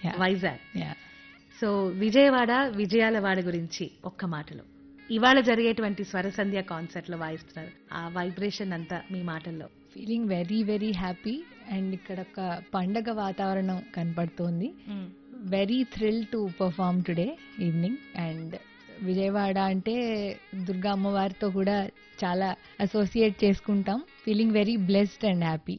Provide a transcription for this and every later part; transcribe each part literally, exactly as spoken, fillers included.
Yeah. Vizag. Yeah. So Vijayawada విజయాల వాడ గురించి ఒక్క మాటలో ఇవాళ జరిగేటువంటి స్వర సంధ్య కాన్సర్ట్ లో వాయిస్తున్నారు, ఆ వైబ్రేషన్ అంతా మీ మాటల్లో. Feeling very very happy and ఇక్కడ ఒక పండగ వాతావరణం కనపడుతోంది. Very thrill to perform today evening. And Vijayawada అంటే దుర్గా అమ్మవారితో కూడా చాలా అసోసియేట్ చేసుకుంటాం. Feeling very blessed and happy.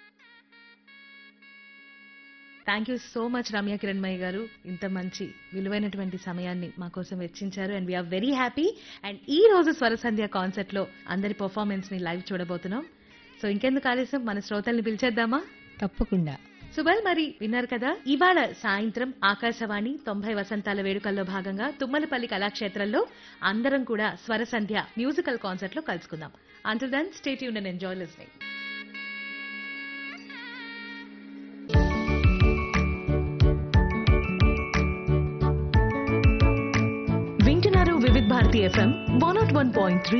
Thank you so much Ramya Kiranmayi గారు, ఇంత మంచి విలువైనటువంటి సమయాన్ని మా కోసం వెచ్చించారు. And we are very happy. And ఈ రోజు స్వర సంధ్య కాన్సర్ట్ లో అందరి పర్ఫార్మెన్స్ ని లైవ్ చూడబోతున్నాం. సో ఇంకెందుకు ఆలస్యం, మన శ్రోతల్ని పిలిచేద్దామా? తప్పకుండా. సుబల్, మరి విన్నారు కదా, ఇవాళ సాయంత్రం ఆకాశవాణి తొంభై వసంతాల వేడుకల్లో భాగంగా తుమ్మలపల్లి కళాక్షేత్రంలో అందరం కూడా స్వర సంధ్య మ్యూజికల్ కాన్సర్ట్ లో కలుసుకుందాం. Until then stay tuned and enjoy listening. వింటున్నారు Vividh Bharati FM one not one point three.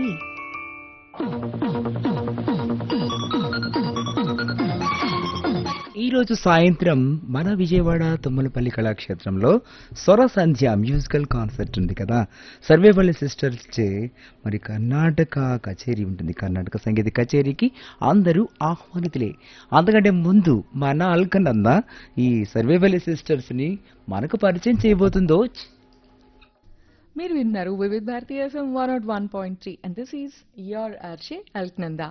ఈ రోజు సాయంత్రం మన విజయవాడ తుమ్మలపల్లి కళాక్షేత్రంలో స్వర సంధ్య మ్యూజికల్ కాన్సర్ట్ ఉంది కదా. సర్వేపల్లి సిస్టర్స్ చే మరి కర్ణాటక కచేరీ ఉంటుంది. కర్ణాటక సంగీత కచేరీకి అందరూ ఆహ్వానితులే. అంతకంటే ముందు మన అల్కనంద ఈ సర్వేపల్లి సిస్టర్స్ ని మనకు పరిచయం చేయబోతుందో. మీరు విన్నారు Vividh Bharati FM one not one point three and this is your ఆర్షే Alaknanda.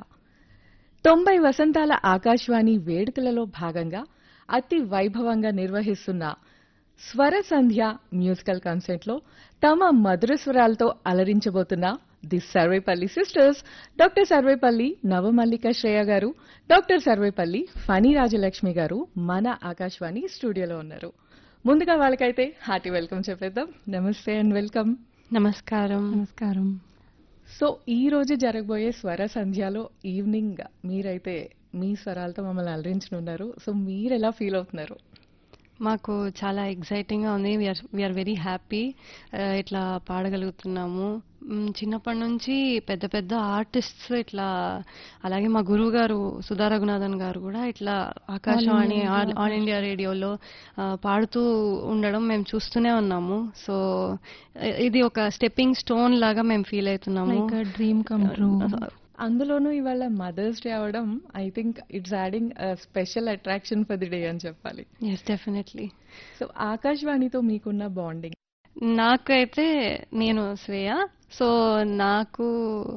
తొంభై వసంతాల ఆకాశవాణి వేడుకలలో భాగంగా అతి వైభవంగా నిర్వహిస్తున్న స్వర సంధ్య మ్యూజికల్ కాన్సర్ట్లో తమ మధుర స్వరాలతో అలరించబోతున్న the Sarvepalli sisters, doctor Sarvepalli నవమల్లిక Shreya గారు, డాక్టర్ సర్వేపల్లి ఫణి రాజలక్ష్మి గారు మన ఆకాశవాణి స్టూడియోలో ఉన్నారు. ముందుగా వాళ్ళకైతే హార్టీ వెల్కమ్ చెప్పేద్దాం. నమస్తే అండ్ వెల్కమ్. నమస్కారం. నమస్కారం. సో ఈ రోజు జరగబోయే స్వర సంధ్యలో ఈవినింగ్ మీరైతే మీ స్వరాలతో మమ్మల్ని అలరించనున్నారు. సో మీరు ఎలా ఫీల్ అవుతున్నారు? మాకు చాలా ఎగ్జైటింగ్గా ఉంది. వీఆర్ వీఆర్ వెరీ హ్యాపీ ఇట్లా పాడగలుగుతున్నాము. మ్, చిన్నప్పటి నుంచి పెద్ద పెద్ద ఆర్టిస్ట్స్ ఇట్లా, అలాగే మా గురువు గారు సుధా రఘునాథన్ గారు కూడా ఇట్లా ఆకాశవాణి ఆల్ ఆల్ ఇండియా రేడియోలో ఆ, పాడుతూ ఉండడం మేము చూస్తూనే ఉన్నాము. సో ఇది ఒక స్టెప్పింగ్ స్టోన్ లాగా మేము ఫీల్ అవుతున్నాము. Like dream come true. అందులోనూ ఇవాళ మదర్స్ డే అవడం I think it's adding special attraction for the day అని చెప్పాలి. Yes, definitely. సో ఆకాశవాణితో మీకున్న బాండింగ్? నాకైతే నేను శ్రేయ. సో నాకు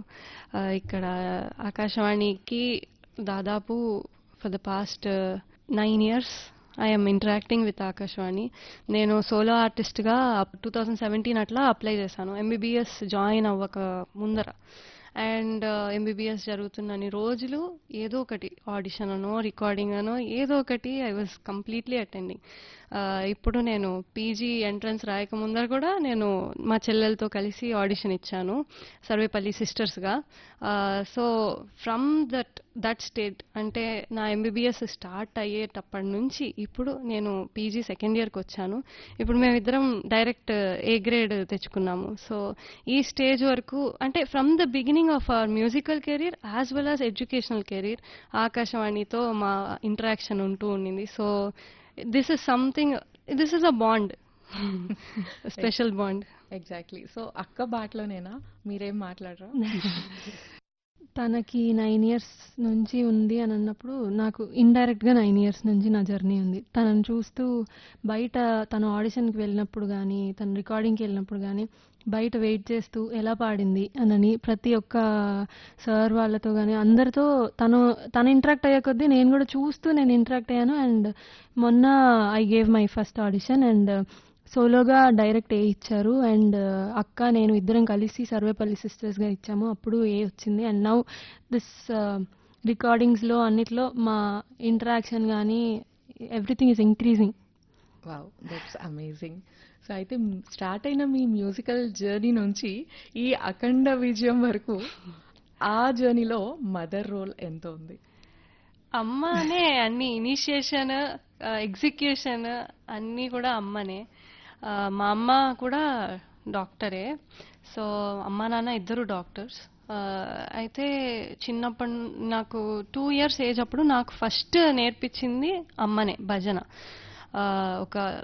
ఆ, ఇక్కడ ఆకాశవాణికి దాదాపు for the past nine years I'm interacting with Akashvani. నేను సోలో ఆర్టిస్ట్గా టూ థౌజండ్ సెవెంటీన్ అట్లా అప్లై చేశాను ఎంబీబీఎస్ జాయిన్ అవ్వక ముందర. అండ్ ఎంబీబీఎస్ జరుగుతున్నన్ని రోజులు ఏదో ఒకటి ఆడిషన్ అనో రికార్డింగ్ అనో ఏదో ఒకటి ఐ వాజ్ కంప్లీట్లీ అటెండింగ్. ఇప్పుడు నేను పీజీ ఎంట్రన్స్ రాయక ముందర కూడా నేను మా చెల్లెలతో కలిసి ఆడిషన్ ఇచ్చాను Sarvepalli సిస్టర్స్గా. So from that that state అంటే నా ఎంబీబీఎస్ స్టార్ట్ అయ్యేటప్పటి నుంచి ఇప్పుడు నేను పీజీ సెకండ్ ఇయర్కి వచ్చాను. ఇప్పుడు మేమిద్దరం డైరెక్ట్ ఏ గ్రేడ్ తెచ్చుకున్నాము. సో ఈ స్టేజ్ వరకు అంటే from the beginning of our musical career as well as educational career ఆకాశవాణితో మా ఇంటరాక్షన్ ఉంటూ ఉండింది. So this is something, this is a bond, special bond. Exactly. So అక్క బాటలోనేనా, మీరేం మాట్లాడరా? తనకి నైన్ ఇయర్స్ నుంచి ఉంది అని అన్నప్పుడు నాకు ఇండైరెక్ట్గా నైన్ ఇయర్స్ నుంచి నా జర్నీ ఉంది. తనను చూస్తూ బయట తను ఆడిషన్కి వెళ్ళినప్పుడు కానీ తను రికార్డింగ్కి వెళ్ళినప్పుడు కానీ బయట వెయిట్ చేస్తూ ఎలా పాడింది అనని ప్రతి ఒక్క సార్ వాళ్ళతో కానీ అందరితో తను తను ఇంటరాక్ట్ అయ్యే కొద్దీ నేను కూడా చూస్తూ నేను ఇంటరాక్ట్ అయ్యాను. అండ్ మొన్న I gave my first audition and సోలోగా డైరెక్ట్ ఏ ఇచ్చారు. అండ్ అక్క నేను ఇద్దరం కలిసి సర్వేపల్లి సిస్టర్స్గా ఇచ్చాము, అప్పుడు ఏ వచ్చింది. అండ్ నౌ దిస్ రికార్డింగ్స్లో అన్నిట్లో మా ఇంటరాక్షన్ కానీ everything is increasing. Wow, that's amazing. So అయితే స్టార్ట్ అయిన మీ మ్యూజికల్ జర్నీ నుంచి ఈ అఖండ విజయం వరకు ఆ జర్నీలో మదర్ రోల్ ఎంత ఉంది? అమ్మనే అన్ని ఇనిషియేషన్ ఎగ్జిక్యూషన్ అన్నీ కూడా అమ్మనే. ఆ, మా అమ్మ కూడా డాక్టరే. సో అమ్మ నాన్న ఇద్దరు డాక్టర్స్. అయితే చిన్నప్పటి నాకు టూ ఇయర్స్ ఏజ్ అప్పుడు నాకు ఫస్ట్ నేర్పించింది అమ్మనే భజన. ఒక